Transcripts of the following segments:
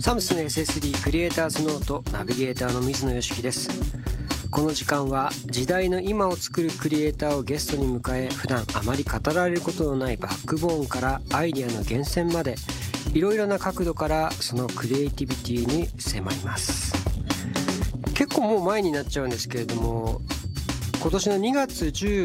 サムスン SSD クリエイターズノートナビゲーターの水野よしきです。この時間は時代の今を作るクリエイターをゲストに迎え、普段あまり語られることのないバックボーンからアイデアの源泉まで、いろいろな角度からそのクリエイティビティに迫ります。結構もう前になっちゃうんですけれども、今年の2月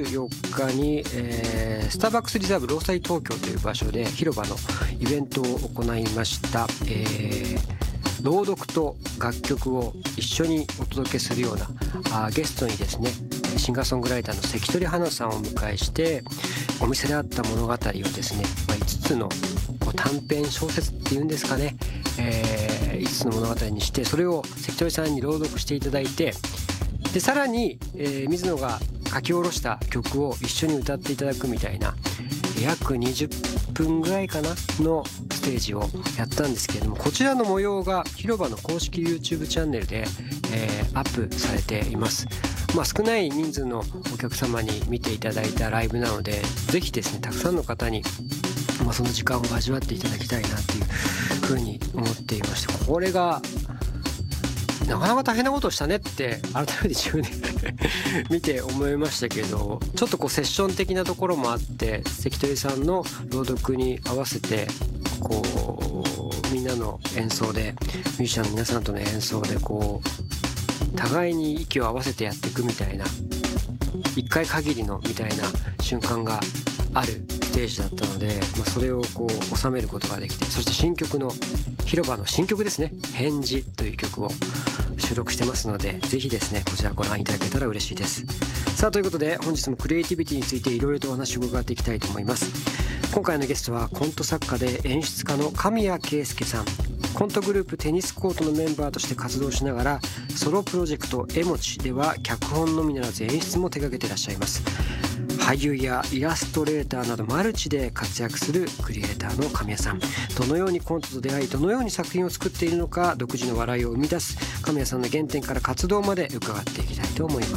14日に、スターバックスリザーブ労災東京という場所で広場のイベントを行いました。朗読と楽曲を一緒にお届けするようなゲストにですね、シンガーソングライターの関取花さんをお迎えして、お店であった物語をですね、5つの短編小説っていうんですかね、5つの物語にして、それを関取さんに朗読していただいて、でさらに、水野が書き下ろした曲を一緒に歌っていただくみたいな、約20分ぐらいかなのステージをやったんですけれども、こちらの模様が広場の公式 YouTube チャンネルで、アップされています。少ない人数のお客様に見ていただいたライブなので、ぜひですねたくさんの方に、その時間を味わっていただきたいなっていうふうに思っていまして、これがなかなか大変なことをしたねって改めて自分で見て思いましたけど、ちょっとセッション的なところもあって、関取さんの朗読に合わせてみんなの演奏で、ミュージシャンの皆さんとの演奏で互いに息を合わせてやっていくみたいな、一回限りのみたいな瞬間があるステージだったので、それを収めることができて、そして新曲の広場の新曲ですね、返事という曲を収録してますので、ぜひですねこちらご覧いただけたら嬉しいです。さあ、ということで本日もクリエイティビティについていろいろとお話を伺っていきたいと思います。今回のゲストはコント作家で演出家の神谷圭介さん。コントグループテニスコートのメンバーとして活動しながら、ソロプロジェクトエモチでは脚本のみならず演出も手掛けていらっしゃいます。俳優やイラストレーターなどマルチで活躍するクリエイターの神谷さん。どのようにコントと出会い、どのように作品を作っているのか、独自の笑いを生み出す神谷さんの原点から活動まで伺っていきたいと思います。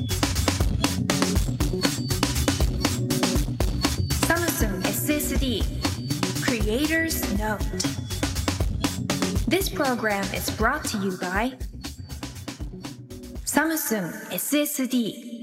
サムスン SSD Creators Note. This program is brought to you by Samsung SSD